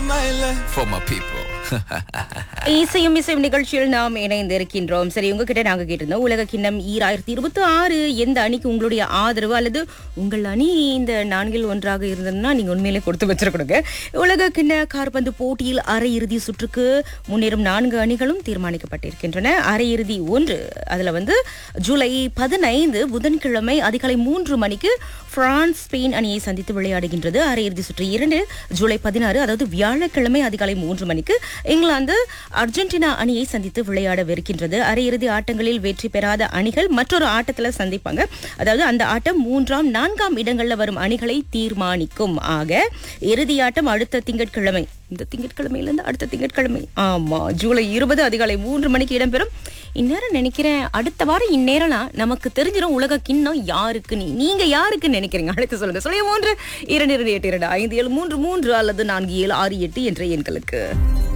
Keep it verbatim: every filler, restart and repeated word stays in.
For my people. இசையும் இசையும் நிகழ்ச்சியில் நாம் இணைந்திருக்கின்றோம். சரி, உங்ககிட்ட நாங்க கேட்டிருந்தோம், உலக கிண்ணம் ஈராயிரத்தி இருபத்தி ஆறு எந்த அணிக்கு உங்களுடைய ஆதரவு, அல்லது உங்கள் அணி இந்த நான்கில் ஒன்றாக இருந்ததுன்னா நீங்க உண்மையிலே கொடுத்து வச்சிருக்கணுங்க. உலக கிண்ண காற்பந்து போட்டியில் அரையிறுதி சுற்றுக்கு முன்னேறும் நான்கு அணிகளும் தீர்மானிக்கப்பட்டிருக்கின்றன. அரையிறுதி ஒன்று, அதுல வந்து ஜூலை பதினைந்து புதன்கிழமை அதிகாலை மூன்று மணிக்கு பிரான்ஸ் ஸ்பெயின் அணியை சந்தித்து விளையாடுகின்றது. அரையிறுதி சுற்று இரண்டு ஜூலை பதினாறு, அதாவது வியாழக்கிழமை அதிகாலை மூன்று மணிக்கு இங்கிலாந்து அர்ஜென்டினா அணியை சந்தித்து விளையாடவிருக்கின்றது. அரையிறுதி ஆட்டங்களில் வெற்றி பெறாத அணிகள் மற்றொரு ஆட்டத்துல சந்திப்பாங்க. அதாவது அந்த ஆட்டம் மூன்றாம் நான்காம் இடங்கள்ல வரும் அணிகளை தீர்மானிக்கும். ஆக இறுதி ஆட்டம் அடுத்த திங்கட்கிழமை, இந்த திங்கட்கிழமையில இருந்து அடுத்த திங்கட்கிழமை, ஆமா, ஜூலை இருபது அதிகாலை மூன்று மணிக்கு இடம்பெறும். இந்நேரம் நினைக்கிறேன் அடுத்த வாரம் இந்நேரம்லாம் நமக்கு தெரிஞ்சிடும் உலக கிண்ணம் யாருக்கு. நீ நீங்க யாருக்கு நினைக்கிறீங்க? அழைத்து சொல்லுங்க. சொல்லுங்க மூன்று இரண்டு இரண்டு எட்டு இரண்டு ஐந்து ஏழு மூன்று மூன்று அல்லது நான்கு ஏழு ஆறு எட்டு என்ற எண்களுக்கு.